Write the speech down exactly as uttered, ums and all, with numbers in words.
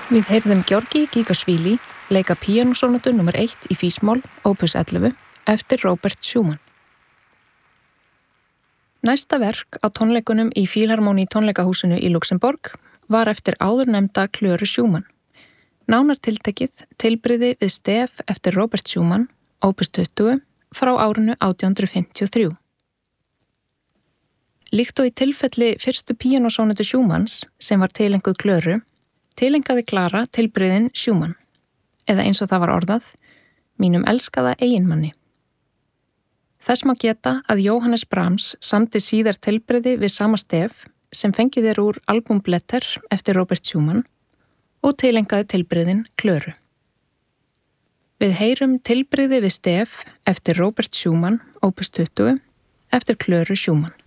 Við heyrðum Georgi Gigasvili leika píanósónatu númer eitt í físmól, opus ellefu, eftir Robert Schumann. Næsta verk á tónleikunum í Fílharmóní tónleikahúsinu í Luxemborg var eftir áðurnefnda Klöru Schumann. Nánar tiltekið tilbrigði við stef eftir Robert Schumann, opus tuttugu, frá árinu átján hundrað fimmtíu og þrjú. Líkt og í tilfelli fyrstu píanósónatu Schumanns, sem var tilenguð Klöru, tilengaði Klara tilbrigðin Schumann, eða eins og það var orðað, mínum elskaða eiginmanni. Þess má geta að Jóhannes Brahms samdi síðar tilbrigði við sama stef sem fengið er úr album Blätter eftir Robert Schumann og tilengaði tilbrigðin Klöru. Við heyrum tilbrigði við stef eftir Robert Schumann, opus tuttugu, eftir Klöru Schumann.